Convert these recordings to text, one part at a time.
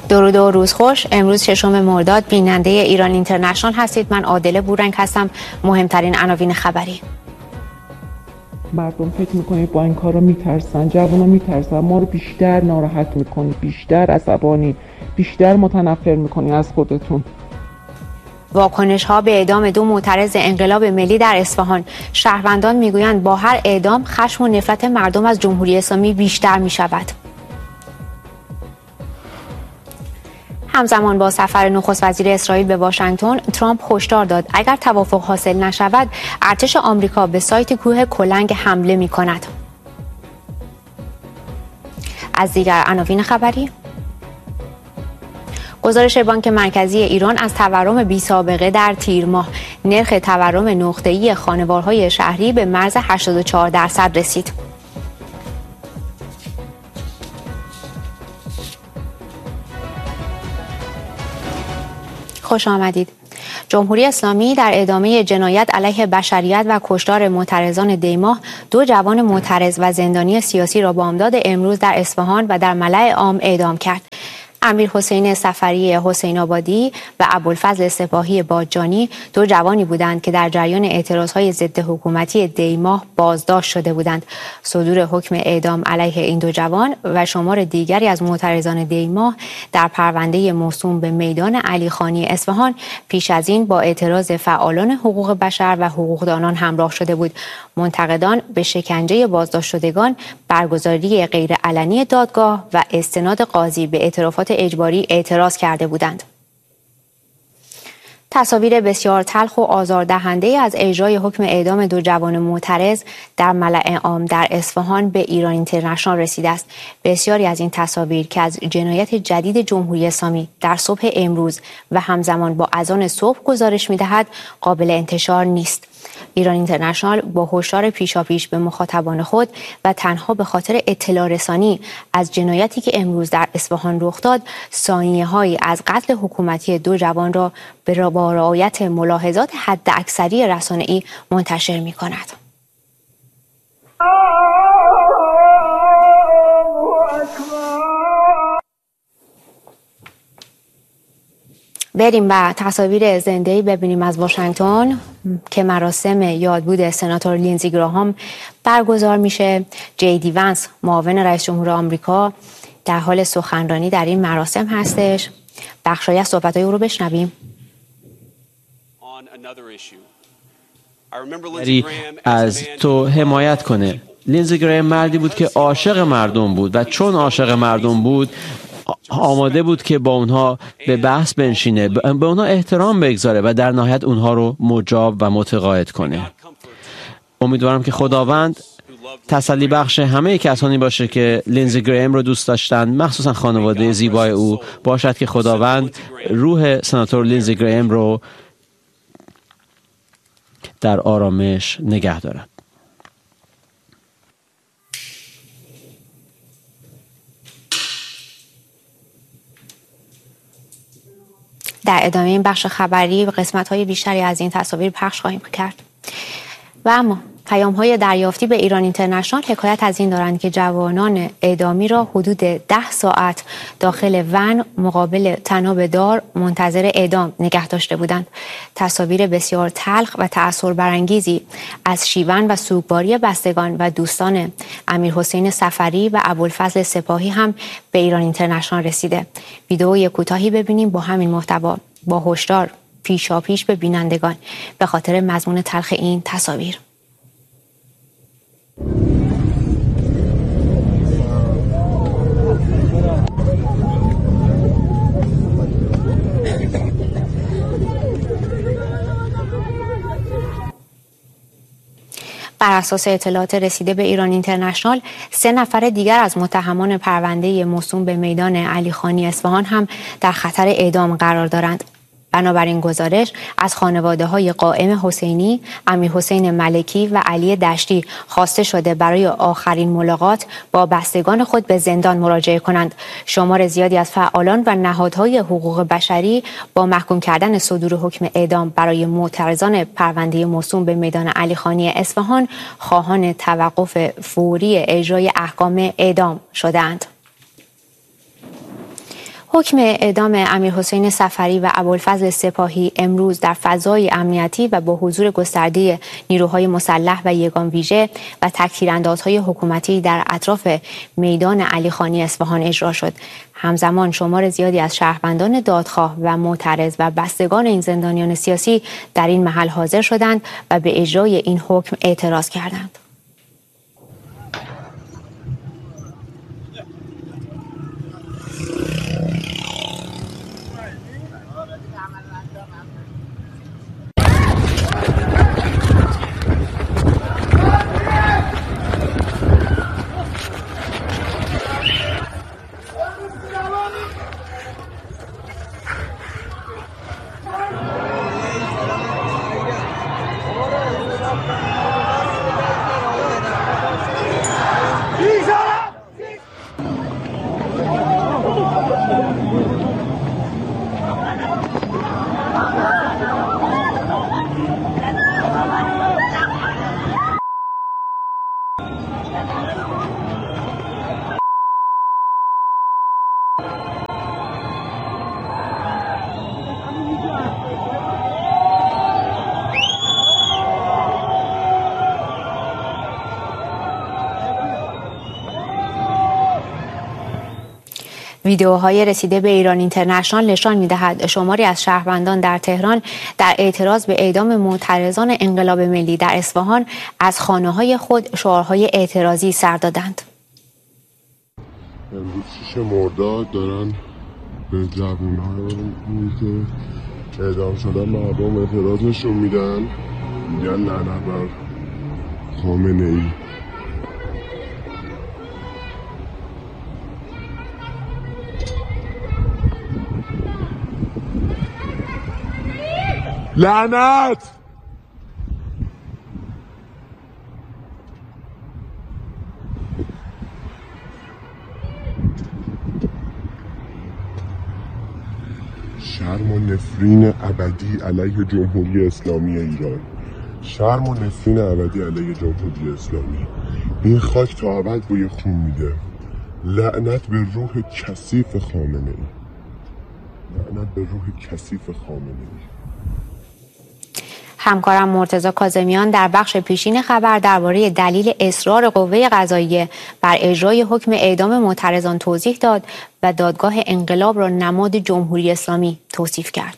درود و روز خوش. امروز 6 مرداد بیننده ایران اینترنشنال هستید. من عادله بورنگ هستم. مهمترین عناوین خبری. مردم فکر میکنید با این کارا میترسن، جوونا میترسن، ما رو بیشتر ناراحت میکنید، بیشتر عصبانی، بیشتر متنفر میکنید از خودتون. واکنش ها به اعدام 2 معترض انقلاب ملی در اصفهان. شهروندان میگویند با هر اعدام خشم و نفرت مردم از جمهوری اسلامی بیشتر میشود. همزمان با سفر نخست وزیر اسرائیل به واشنگتن، ترامپ هشدار داد اگر توافق حاصل نشود، ارتش آمریکا به سایت کوه کلنگ حمله می‌کند. از دیگر عناوین خبری: گزارش بانک مرکزی ایران از تورم بی‌سابقه در تیر ماه. نرخ تورم نقطه‌ای خانوارهای شهری به مرز 84% رسید. خوش آمدید. جمهوری اسلامی در ادامه جنایت علیه بشریت و کشتار معترضان دیماه 2 جوان معترض و زندانی سیاسی را بامداد امروز در اصفهان و در ملأ عام اعدام کرد. امیر حسین صفری حسین آبادی و ابوالفضل سپاهی بادجانی 2 جوانی بودند که در جریان اعتراضهای ضد حکومتی دیماه بازداشت شده بودند. صدور حکم اعدام علیه این 2 جوان و شمار دیگری از معترضان دیماه در پرونده موسوم به میدان علیخانی اصفهان پیش از این با اعتراض فعالان حقوق بشر و حقوقدانان همراه شده بود. منتقدان به شکنجه بازداشت شدگان، برگزاری غیرعلنی دادگاه و استناد قاضی به اعترافات اجباری اعتراض کرده بودند. تصاویر بسیار تلخ و آزاردهنده از اجرای حکم اعدام 2 جوان معترض در ملأ عام در اصفهان به ایران اینترنشنال رسیده است. بسیاری از این تصاویر که از جنایت جدید جمهوری اسلامی در صبح امروز و همزمان با اذان صبح گزارش می‌دهد قابل انتشار نیست. ایران اینترنشنال با هشدار پیشاپیش به مخاطبان خود و تنها به خاطر اطلاع رسانی از جنایتی که امروز در اصفهان رخ داد، ثانیه‌هایی از قتل حکومتی 2 جوان را با رعایت ملاحظات حداکثری رسانه‌ای منتشر می‌کند. بریم و تصاویر زنده‌ای ببینیم از واشنگتن که مراسم یادبود سناتور لینزی گراهام برگزار میشه. جی دی ونس معاون رئیس جمهور آمریکا در حال سخنرانی در این مراسم هستش. بخشی از صحبت‌های او رو بشنویم. از تو حمایت کنه. لینزی گراهام مردی بود که عاشق مردم بود و چون عاشق مردم بود آماده بود که با اونها به بحث بنشینه، به اونها احترام بگذاره و در نهایت اونها رو مجاب و متقاعد کنه. امیدوارم که خداوند تسلی بخش همه کسانی باشه که لینزی گراهام رو دوست داشتن، مخصوصا خانواده زیبای او. باشد که خداوند روح سناتور لینزی گراهام رو در آرامش نگه دارد. در ادامه این بخش خبری قسمت‌های بیشتری از این تصاویر پخش خواهیم کرد. و اما پیام‌های دریافتی به ایران اینترنشنال حکایت از این دارند که جوانان اعدامی را حدود 10 ساعت داخل ون مقابل طناب دار منتظر اعدام نگه داشته بودند. تصاویر بسیار تلخ و تأثیربرانگیزی از شیون و سوگواری بستگان و دوستان امیر حسین صفری و ابوالفضل سپاهی هم به ایران اینترنشنال رسیده. ویدئوی کوتاهی ببینیم با همین محتوا، با هشدار پیشاپیش به بینندگان به خاطر مضمون تلخ این تصاویر. بر اساس اطلاعات رسیده به ایران اینترنشنال 3 نفر دیگر از متهمان پرونده موسوم به میدان علیخانی اصفهان هم در خطر اعدام قرار دارند. بنابراین گزارش از خانواده‌های قائم حسینی، امیر حسین ملکی و علی دشتی خواسته شده برای آخرین ملاقات با بستگان خود به زندان مراجعه کنند. شمار زیادی از فعالان و نهادهای حقوق بشری با محکوم کردن صدور حکم اعدام برای معترضان پرونده موسوم به میدان علیخانی اصفهان خواهان توقف فوری اجرای احکام اعدام شدند. حکم اعدام امیرحسین صفری و ابوالفضل سپاهی امروز در فضای امنیتی و با حضور گسترده نیروهای مسلح و یگان ویژه و تکتیراندازهای حکومتی در اطراف میدان علیخانی اصفهان اجرا شد. همزمان شمار زیادی از شهروندان دادخواه و معترض و بستگان این زندانیان سیاسی در این محل حاضر شدند و به اجرای این حکم اعتراض کردند. ویدیوهای رسیده به ایران اینترنشنال نشان می‌دهد شماری از شهروندان در تهران در اعتراض به اعدام معترضان انقلاب ملی در اصفهان از خانه‌های خود شعارهای اعتراضی سر دادند. امروز 6 مرداد دارن به جوان‌های که اعدام شدن مردم اعتراض نشون میدن، میگن لعنت بر خامنه‌ای. لعنت! شرم و نفرین ابدی علیه جمهوری اسلامی ایران. شرم و نفرین ابدی علیه جمهوری اسلامی. این خاک تا ابد بوی خون میده. لعنت به روح کثیف خامنه‌ای. لعنت به روح کثیف خامنه‌ای. همکارم مرتضی کاظمیان در بخش پیشین خبر درباره دلیل اصرار قوه قضاییه بر اجرای حکم اعدام معترضان توضیح داد و دادگاه انقلاب را نماد جمهوری اسلامی توصیف کرد.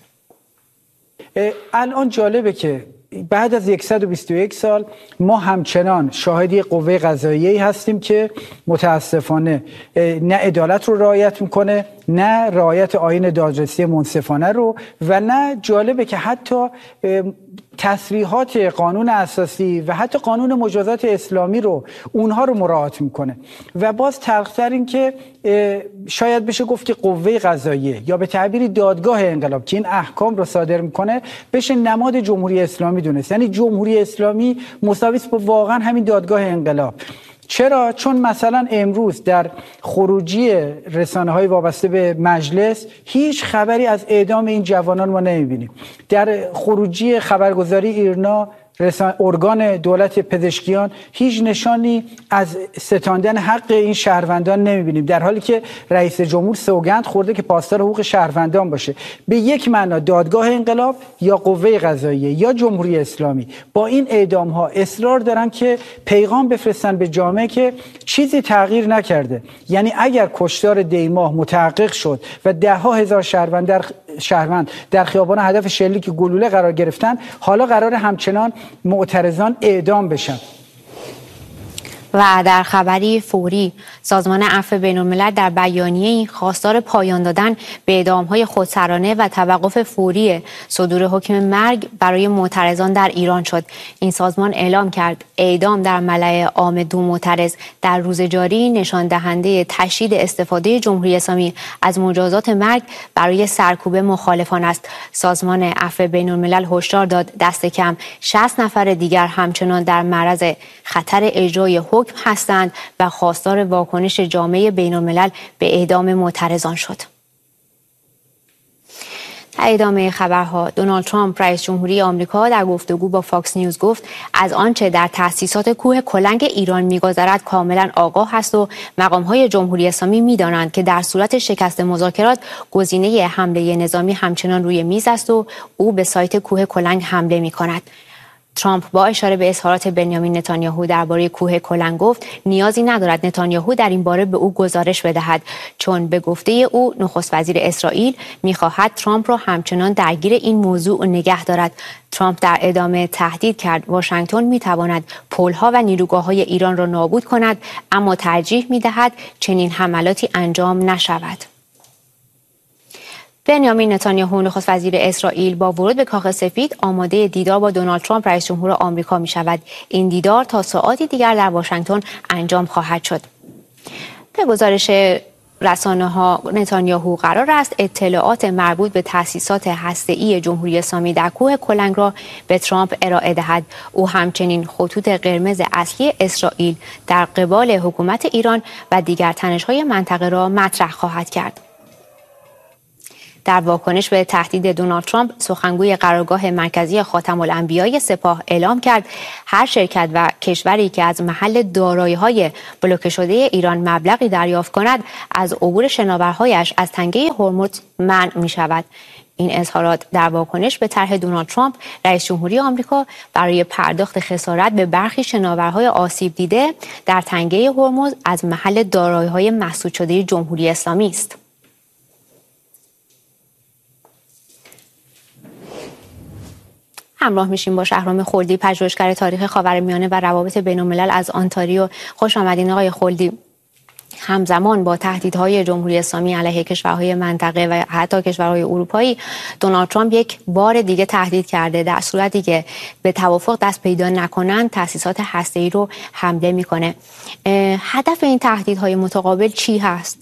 الان جالبه که بعد از 121 سال ما همچنان شاهدی قوه قضاییه‌ای هستیم که متاسفانه نه عدالت رو رعایت میکنه، نه رعایت آیین دادرسی منصفانه رو، و نه جالبه که حتی تصریحات قانون اساسی و حتی قانون مجازات اسلامی رو اونها رو مراعات میکنه. و باز تلختر این که شاید بشه گفت که قوه قضاییه یا به تعبیری دادگاه انقلاب که این احکام رو صادر میکنه بشه نماد جمهوری اسلامی دونست. یعنی جمهوری اسلامی مساوی است با واقعا همین دادگاه انقلاب. چرا؟ چون مثلا امروز در خروجی رسانه‌های وابسته به مجلس هیچ خبری از اعدام این جوانان ما نمی‌بینیم. در خروجی خبرگزاری ایرنا ارگان دولت پزشکیان هیچ نشانی از ستاندن حق این شهروندان نمی‌بینیم، در حالی که رئیس جمهور سوگند خورده که پاسدار حقوق شهروندان باشه. به یک معنا دادگاه انقلاب یا قوه قضاییه یا جمهوری اسلامی با این اعدام‌ها اصرار دارن که پیغام بفرستن به جامعه که چیزی تغییر نکرده. یعنی اگر کشتار دیماه متحقق شد و ده‌ها هزار شهروند در خیابان هدف شلیک گلوله قرار گرفتن، حالا قرار همچنان معترضان اعدام بشن. و در خبری فوری سازمان عفو بین‌الملل در بیانیه‌ای خواستار پایان دادن به اعدام‌های خودسرانه و توقف فوری صدور حکم مرگ برای معترضان در ایران شد. این سازمان اعلام کرد اعدام در ملأ عام دو معترض در روز جاری نشان دهنده تشدید استفاده جمهوری اسلامی از مجازات مرگ برای سرکوب مخالفان است. سازمان عفو بین‌الملل هشدار داد دست کم 60 نفر دیگر همچنان در معرض خطر اجرای حکم هستند و خواستار واکنش جامعه بین‌الملل به اعدام معترضان شد. ادامه خبرها، دونالد ترامپ رئیس جمهوری آمریکا در گفتگو با فاکس نیوز گفت از آنچه در تأسیسات کوه کلنگ ایران می‌گذرد کاملا آگاه است و مقام‌های جمهوری اسلامی می‌دانند که در صورت شکست مذاکرات گزینه حمله نظامی همچنان روی میز است و او به سایت کوه کلنگ حمله می‌کند. ترامپ با اشاره به اظهارات بنیامین نتانیاهو درباره کوه کلنگ گفت نیازی ندارد نتانیاهو در این باره به او گزارش بدهد، چون به گفته او نخست وزیر اسرائیل می‌خواهد ترامپ را همچنان درگیر این موضوع نگه دارد. ترامپ در ادامه تهدید کرد واشنگتن می‌تواند پل‌ها و نیروگاه‌های ایران را نابود کند، اما ترجیح می‌دهد چنین حملاتی انجام نشود. بنیامین نتانیاهو نخست وزیر اسرائیل با ورود به کاخ سفید آماده دیدار با دونالد ترامپ رئیس جمهور آمریکا می شود. این دیدار تا ساعاتی دیگر در واشنگتن انجام خواهد شد. به گزارش رسانه‌ها نتانیاهو قرار است اطلاعات مربوط به تأسیسات هسته‌ای جمهوری اسلامی در کوه کلنگ را به ترامپ ارائه دهد. او همچنین خطوط قرمز اصلی اسرائیل در قبال حکومت ایران و دیگر تنش‌های منطقه را مطرح خواهد کرد. در واکنش به تهدید دونالد ترامپ، سخنگوی قرارگاه مرکزی خاتم الانبیاء سپاه اعلام کرد هر شرکت و کشوری که از محل دارایی‌های بلوکه شده ایران مبلغی دریافت کند از عبور شناورهایش از تنگه هرمز منع می‌شود. این اظهارات در واکنش به طرح دونالد ترامپ رئیس جمهوری آمریکا برای پرداخت خسارت به برخی شناورهای آسیب دیده در تنگه هرمز از محل دارایی‌های مسدود شده جمهوری اسلامی است. همراه میشیم با شهرام خلدی، پژوهشگر تاریخ خاورمیانه و روابط بین‌الملل از آنتاریو. خوش آمدین آقای خلدی. همزمان با تهدیدهای جمهوری اسلامی علیه کشورهای منطقه و حتی کشورهای اروپایی، دونالد ترامپ یک بار دیگه تهدید کرده در صورتی که به توافق دست پیدا نکنند تأسیسات هسته‌ای رو حمله میکنه. هدف این تهدیدهای متقابل چی هست؟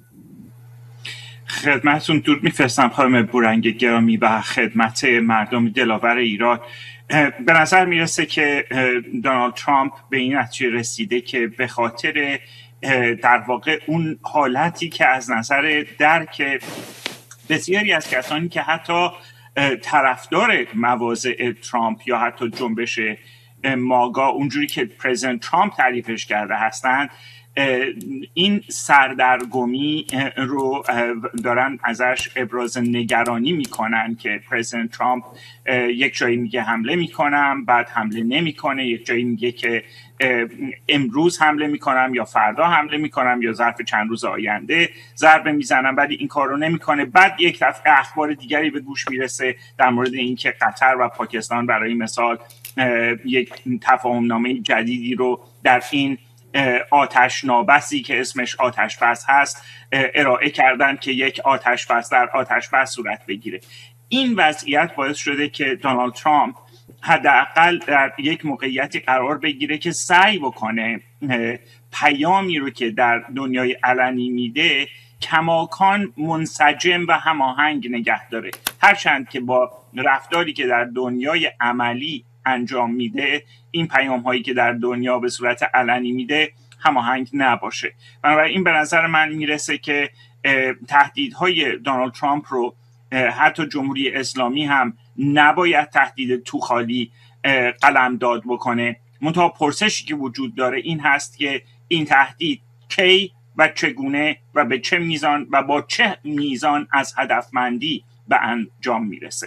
خدمتتون درود میفرستم خانم بورنگ گرامی و خدمت مردم دلاور ایران. به نظر میرسه که دونالد ترامپ به این نتیجه رسیده که به خاطر در واقع اون حالتی که از نظر درک بسیاری از کسانی که حتی طرفدار مواضع ترامپ یا حتی جنبش ماگا اونجوری که پرزیدنت ترامپ تعریفش کرده هستند، این سردرگمی رو دارن ازش ابراز نگرانی میکنن که پرزیدنت ترامپ یک جایی میگه حمله میکنم، بعد حمله نمیکنه، یک جایی میگه که امروز حمله میکنم یا فردا حمله میکنم یا ظرف چند روز آینده ضربه میزنم، ولی این کار رو نمیکنه. بعد یک دفعه اخبار دیگری به گوش میرسه در مورد اینکه قطر و پاکستان برای مثال یک تفاهمنامه جدیدی رو در این آتش نابسی که اسمش آتش بس هست ارائه کردن که یک آتش بس در آتش بس صورت بگیره. این وضعیت باعث شده که دونالد ترامپ حداقل در یک موقعیتی قرار بگیره که سعی بکنه پیامی رو که در دنیای علنی میده کماکان منسجم و هماهنگ نگه داره، هرچند که با رفتاری که در دنیای عملی انجام میده این پیام هایی که در دنیا به صورت علنی میده هماهنگ نباشه. بنابراین به نظر من میرسه که تهدیدهای دونالد ترامپ رو حتی جمهوری اسلامی هم نباید تهدید توخالی قلمداد بکنه. منتها پرسشی که وجود داره این هست که این تهدید کی و چگونه و به چه میزان و با چه میزان از هدفمندی به انجام میرسه.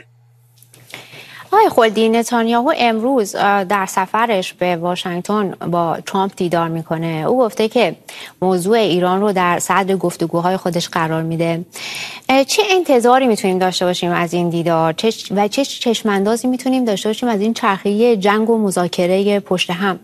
آقای خلدی، نتانیاهو امروز در سفرش به واشنگتن با ترامپ دیدار میکنه. او گفته که موضوع ایران رو در صدر گفتگوهای خودش قرار میده. چه انتظاری میتونیم داشته باشیم از این دیدار و چه چشماندازی میتونیم داشته باشیم از این چرخه جنگ و مذاکره پشت هم؟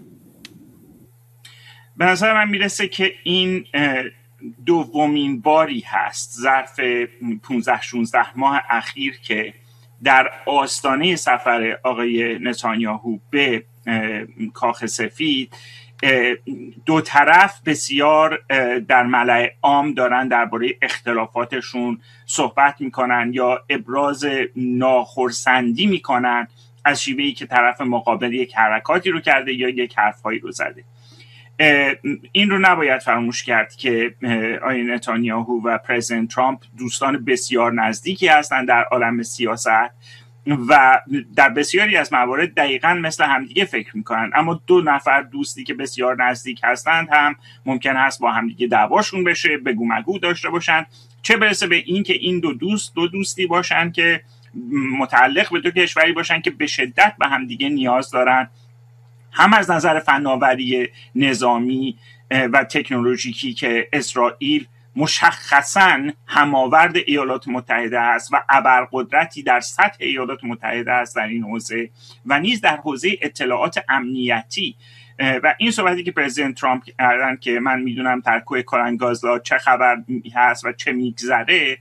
به نظر من میرسه که این دومین باری هست ظرف 15-16 ماه اخیر که در آستانه سفر آقای نتانیاهو به کاخ سفید دو طرف بسیار در ملأ عام دارن درباره اختلافاتشون صحبت میکنن یا ابراز ناخرسندی میکنن از شیوهی که طرف مقابل یک حرکاتی رو کرده یا یک حرفهایی رو زده. این رو نباید فراموش کرد که آقای نتانیاهو و پرزیدنت ترامپ دوستان بسیار نزدیکی هستند در عالم سیاست و در بسیاری از موارد دقیقاً مثل همدیگه فکر میکنن، اما دو نفر دوستی که بسیار نزدیک هستند هم ممکن هست با همدیگه دعواشون بشه، بگو مگو داشته باشن، چه برسه به این که این دو دوستی باشن که متعلق به دو کشوری باشن که به شدت به همدیگه نیاز دارن، هم از نظر فناوری نظامی و تکنولوژیکی که اسرائیل مشخصاً هماورد ایالات متحده است و ابرقدرتی در سطح ایالات متحده است در این حوزه و نیز در حوزه اطلاعات امنیتی. و این صحبتی که پرزیدنت ترامپ کردن که من میدونم در کوه کارنگازلا چه خبر هست و چه میگذره،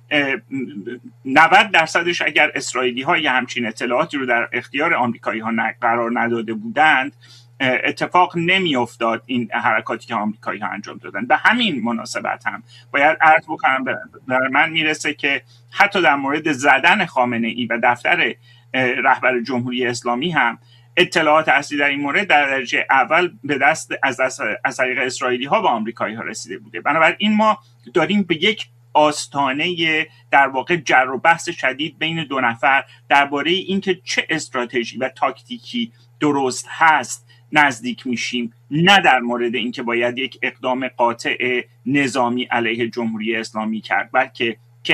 90% اگر اسرائیلی ها یه همچین اطلاعاتی رو در اختیار آمریکایی ها قرار نداده بودند اتفاق نمی افتاد این حرکاتی که آمریکایی ها انجام دادن. به همین مناسبت هم باید عرض بکنم در من میرسه که حتی در مورد زدن خامنه ای و دفتر رهبر جمهوری اسلامی هم اطلاعات اصلی در این مورد در درجه اول به دست از طریق اسرائیلی ها به آمریکایی ها رسیده بوده. بنابراین ما داریم به یک آستانه در واقع جر و بحث شدید بین دو نفر درباره اینکه چه استراتژی و تاکتیکی درست هست نزدیک میشیم، نه در مورد اینکه باید یک اقدام قاطع نظامی علیه جمهوری اسلامی کرد، بلکه